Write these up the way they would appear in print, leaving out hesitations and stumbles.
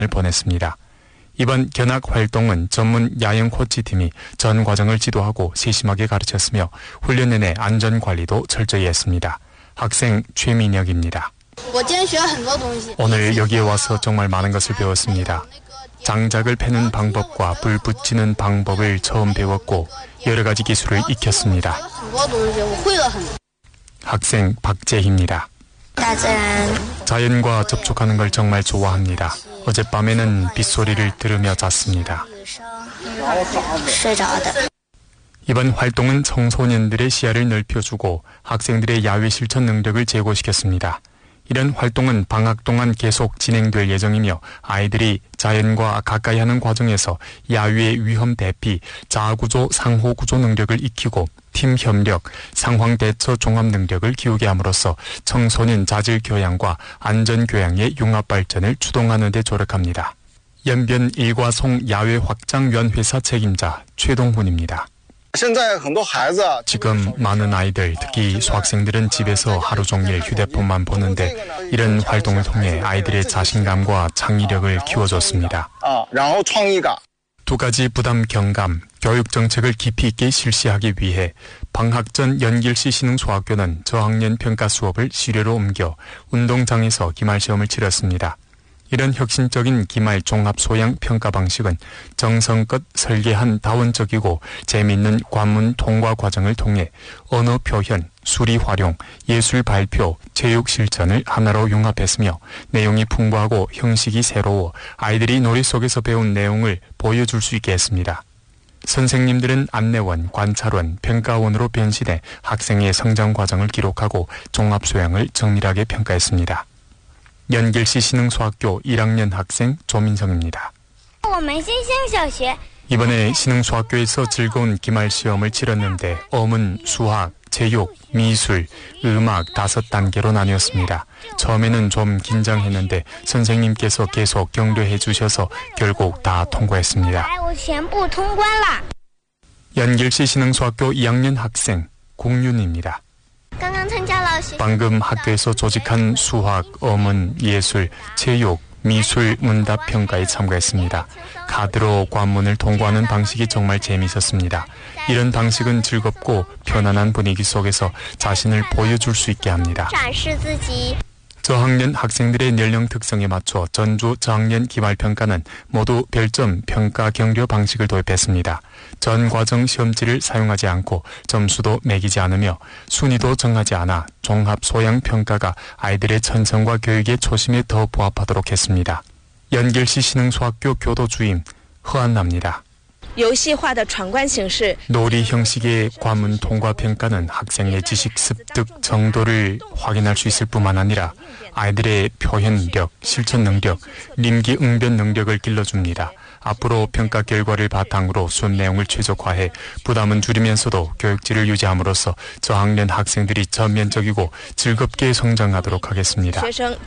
보냈습니다. 이번 견학 활동은 전문 야영 코치팀이 전 과정을 지도하고 세심하게 가르쳤으며 훈련 내내 안전관리도 철저히 했습니다. 학생 최민혁입니다. 오늘 여기에 와서 정말 많은 것을 배웠습니다. 장작을 패는 방법과 불 붙이는 방법을 처음 배웠고 여러 가지 기술을 익혔습니다. 학생 박재희입니다. 자연과 접촉하는 걸 정말 좋아합니다. 어젯밤에는 빗소리를 들으며 잤습니다. 이번 활동은 청소년들의 시야를 넓혀주고 학생들의 야외 실천 능력을 제고시켰습니다. 이런 활동은 방학 동안 계속 진행될 예정이며 아이들이 자연과 가까이 하는 과정에서 야외 위험 대피, 자아구조, 상호구조 능력을 익히고 팀 협력, 상황 대처 종합 능력을 키우게 함으로써 청소년 자질 교양과 안전 교양의 융합 발전을 추동하는 데 조력합니다. 연변 일과송 야외 확장위원 회사 책임자 최동훈입니다. 지금 많은 아이들, 특히 수학생들은 집에서 하루 종일 휴대폰만 보는데 이런 활동을 통해 아이들의 자신감과 창의력을 키워줬습니다. 두 가지 부담 경감, 교육 정책을 깊이 있게 실시하기 위해 방학 전 연길시 신흥소학교는 저학년 평가 수업을 실외로 옮겨 운동장에서 기말시험을 치렀습니다. 이런 혁신적인 기말 종합 소양 평가 방식은 정성껏 설계한 다원적이고 재미있는 관문 통과 과정을 통해 언어 표현, 수리 활용, 예술 발표, 체육 실전을 하나로 융합했으며 내용이 풍부하고 형식이 새로워 아이들이 놀이 속에서 배운 내용을 보여줄 수 있게 했습니다. 선생님들은 안내원, 관찰원, 평가원으로 변신해 학생의 성장 과정을 기록하고 종합 소양을 정밀하게 평가했습니다. 연길시 신흥소학교 1학년 학생 조민성입니다. 이번에 신흥소학교에서 즐거운 기말시험을 치렀는데 어문, 수학, 체육, 미술, 음악 5단계로 나뉘었습니다. 처음에는 좀 긴장했는데 선생님께서 계속 격려해 주셔서 결국 다 통과했습니다. 연길시 신흥소학교 2학년 학생 공윤입니다. 방금 학교에서 조직한 수학, 어문, 예술, 체육, 미술 문답 평가에 참가했습니다. 카드로 관문을 통과하는 방식이 정말 재미있었습니다. 이런 방식은 즐겁고 편안한 분위기 속에서 자신을 보여줄 수 있게 합니다. 저학년 학생들의 연령 특성에 맞춰 전주 저학년 기말평가는 모두 별점 평가 경료 방식을 도입했습니다. 전 과정 시험지를 사용하지 않고 점수도 매기지 않으며 순위도 정하지 않아 종합 소양 평가가 아이들의 천성과 교육의 초심에 더 부합하도록 했습니다. 연길시 신흥소학교 교도 주임 허안나입니다. 놀이 형식의 관문 통과 평가는 학생의 지식 습득 정도를 확인할 수 있을 뿐만 아니라 아이들의 표현력, 실천 능력,臨機 응변 능력을 길러줍니다. 앞으로 평가 결과를 바탕으로 수업 내용을 최적화해 부담은 줄이면서도 교육질을 유지함으로써 저학년 학생들이 전면적이고 즐겁게 성장하도록 하겠습니다.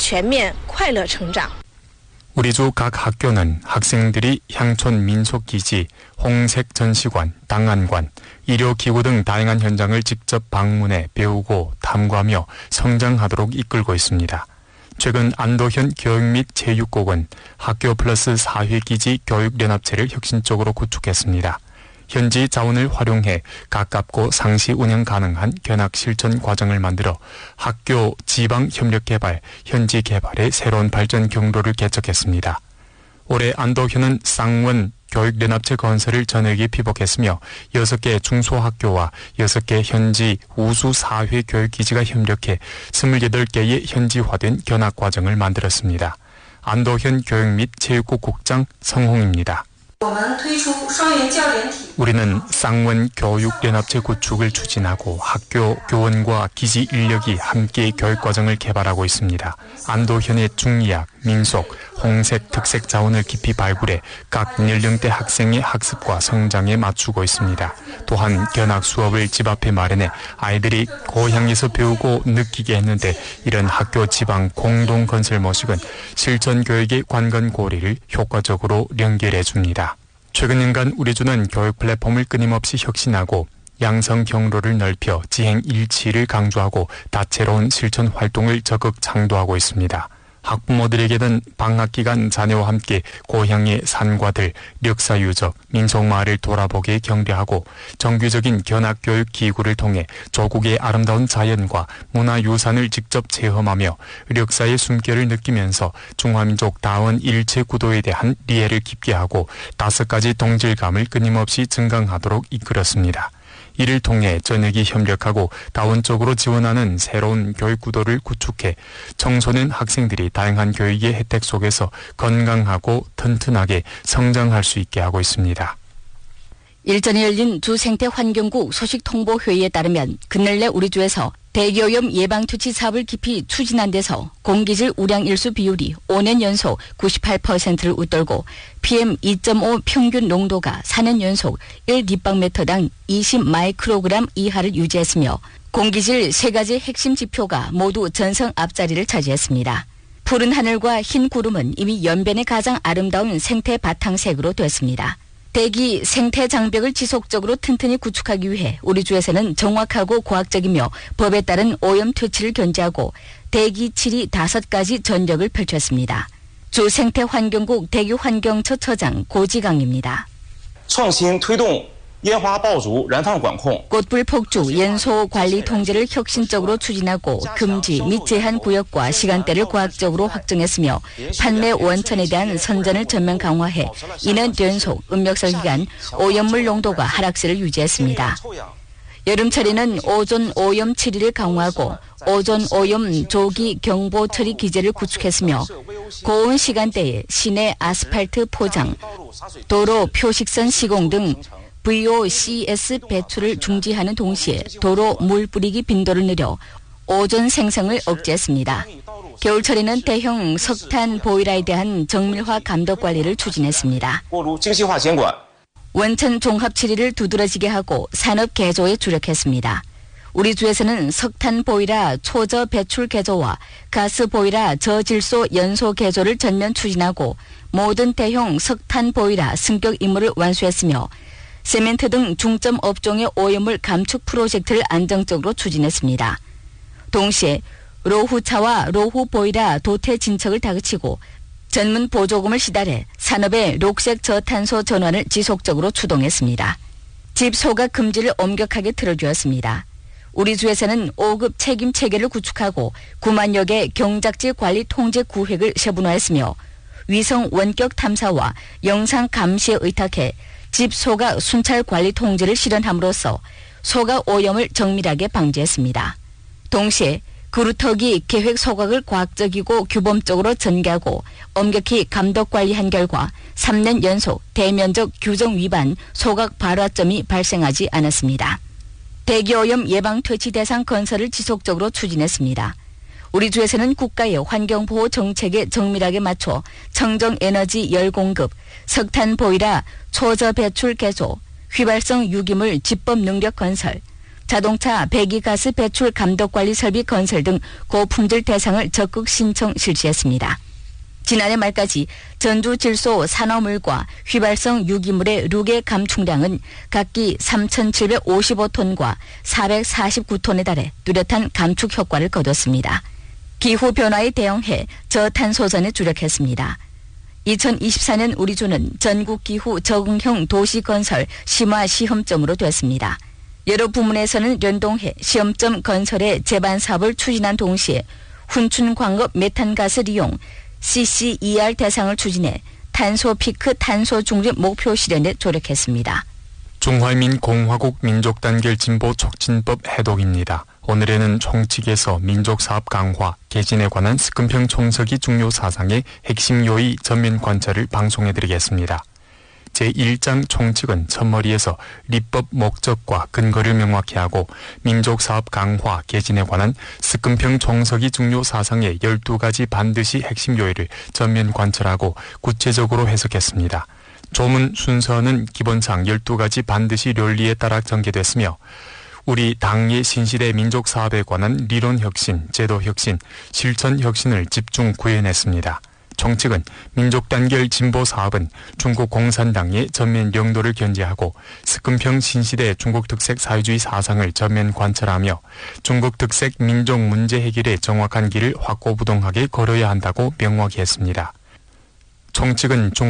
우리 주 각 학교는 학생들이 향촌 민속기지, 홍색 전시관,档案관, 의료기구 등 다양한 현장을 직접 방문해 배우고 탐구하며 성장하도록 이끌고 있습니다. 최근 안도현 교육 및 체육국은 학교 플러스 사회기지 교육연합체를 혁신적으로 구축했습니다. 현지 자원을 활용해 가깝고 상시 운영 가능한 견학 실천 과정을 만들어 학교 지방 협력 개발, 현지 개발의 새로운 발전 경로를 개척했습니다. 올해 안도현은 쌍원 교육연합체 건설을 전액이 피복했으며 6개 중소학교와 6개 현지 우수사회교육기지가 협력해 28개의 현지화된 견학 과정을 만들었습니다. 안도현 교육 및 체육국 국장 성홍입니다. 우리는 쌍원 교육연합체 구축을 추진하고 학교 교원과 기지 인력이 함께 교육과정을 개발하고 있습니다. 안도현의 중의학, 민속, 홍색 특색 자원을 깊이 발굴해 각 연령대 학생의 학습과 성장에 맞추고 있습니다. 또한 견학 수업을 집 앞에 마련해 아이들이 고향에서 배우고 느끼게 했는데 이런 학교 지방 공동 건설 모식은 실전 교육의 관건고리를 효과적으로 연결해 줍니다. 최근인간 우리주는 교육 플랫폼을 끊임없이 혁신하고 양성 경로를 넓혀 지행 일치를 강조하고 다채로운 실천 활동을 적극 창도하고 있습니다. 학부모들에게는 방학기간 자녀와 함께 고향의 산과들, 역사유적, 민속마을을 돌아보게 격려하고 정규적인 견학교육 기구를 통해 조국의 아름다운 자연과 문화유산을 직접 체험하며 역사의 숨결을 느끼면서 중화민족다운 일체 구도에 대한 이해를 깊게 하고 5가지 동질감을 끊임없이 증강하도록 이끌었습니다. 이를 통해 전역이 협력하고 다원적으로 지원하는 새로운 교육구도를 구축해 청소년 학생들이 다양한 교육의 혜택 속에서 건강하고 튼튼하게 성장할 수 있게 하고 있습니다. 일전에 열린 주생태환경국 소식통보회의에 따르면 그늘내 우리 주에서 대기오염 예방투치 사업을 깊이 추진한 데서 공기질 우량일수 비율이 5년 연속 98%를 웃돌고 PM2.5 평균 농도가 4년 연속 1立方메터당 20 마이크로그램 이하를 유지했으며 공기질 3가지 핵심 지표가 모두 전성 앞자리를 차지했습니다. 푸른 하늘과 흰 구름은 이미 연변의 가장 아름다운 생태 바탕색으로 됐습니다. 대기 생태 장벽을 지속적으로 튼튼히 구축하기 위해 우리 주에서는 정확하고 과학적이며 법에 따른 오염 퇴치를 견제하고 대기 질이 5가지 전력을 펼쳤습니다. 주 생태환경국 대기환경처 처장 고지강입니다. 꽃불 폭주, 연소 관리 통제를 혁신적으로 추진하고 금지 및 제한 구역과 시간대를 과학적으로 확정했으며 판매 원천에 대한 선전을 전면 강화해 이는 연속 음력설 기간 오염물 농도가 하락세를 유지했습니다. 여름철에는 오존 오염 처리를 강화하고 오존 오염 조기 경보 처리 기제를 구축했으며 고온 시간대에 시내 아스팔트 포장, 도로 표식선 시공 등 VOCs 배출을 중지하는 동시에 도로 물 뿌리기 빈도를 늘려 오존 생성을 억제했습니다. 겨울철에는 대형 석탄 보일러에 대한 정밀화 감독 관리를 추진했습니다. 원천 종합 처리를 두드러지게 하고 산업 개조에 주력했습니다. 우리 주에서는 석탄 보일러 초저 배출 개조와 가스 보일러 저질소 연소 개조를 전면 추진하고 모든 대형 석탄 보일러 승격 임무를 완수했으며 세멘트 등 중점 업종의 오염물 감축 프로젝트를 안정적으로 추진했습니다. 동시에 로후차와 로후 보일러 도태 진척을 다그치고 전문 보조금을 시달해 산업의 녹색 저탄소 전환을 지속적으로 추동했습니다. 집 소각 금지를 엄격하게 틀어주었습니다. 우리 주에서는 5급 책임 체계를 구축하고 9만여 개 경작지 관리 통제 구획을 세분화했으며 위성 원격 탐사와 영상 감시에 의탁해 집 소각 순찰 관리 통제를 실현함으로써 소각 오염을 정밀하게 방지했습니다. 동시에 그루터기 계획 소각을 과학적이고 규범적으로 전개하고 엄격히 감독 관리한 결과 3년 연속 대면적 규정 위반 소각 발화점이 발생하지 않았습니다. 대기오염 예방 퇴치 대상 건설을 지속적으로 추진했습니다. 우리 주에서는 국가의 환경보호 정책에 정밀하게 맞춰 청정에너지 열 공급, 석탄 보일러 초저 배출 개조, 휘발성 유기물 집법 능력 건설, 자동차 배기가스 배출 감독관리 설비 건설 등 고품질 대상을 적극 신청 실시했습니다. 지난해 말까지 전주 질소 산화물과 휘발성 유기물의 룩의 감축량은 각기 3,755톤과 449톤에 달해 뚜렷한 감축 효과를 거뒀습니다. 기후변화에 대응해 저탄소전에 주력했습니다. 2024년 우리 주는 전국기후 적응형 도시건설 심화 시험점으로 됐습니다. 여러 부문에서는 연동해 시험점 건설의 제반 사업을 추진한 동시에 훈춘광업 메탄가스 리용 CCER 대상을 추진해 탄소 피크 탄소 중립 목표 실현에 조력했습니다. 중화민공화국 민족단결진보 촉진법 해독입니다. 오늘에는 총칙에서 민족사업 강화, 개진에 관한 스금평 총서기 중요 사상의 핵심 요의 전면 관찰을 방송해드리겠습니다. 제1장 총칙은 첫머리에서立법 목적과 근거를 명확히 하고 민족사업 강화, 개진에 관한 스금평 총서기 중요 사상의 12가지 반드시 핵심 요의를 전면 관찰하고 구체적으로 해석했습니다. 조문 순서는 기본상 12가지 반드시 료리에 따라 전개됐으며 우리 당의 신시대 민족사업에 관한 리론혁신, 제도혁신, 실천혁신을 집중 구현했습니다. 총측은 민족단결 진보 사업은 중국 공산당의 전면 영도를 견제하고 스금평 신시대 중국 특색 사회주의 사상을 전면 관철하며 중국 특색 민족 문제 해결의 정확한 길을 확고부동하게 걸어야 한다고 명확히 했습니다. 총측은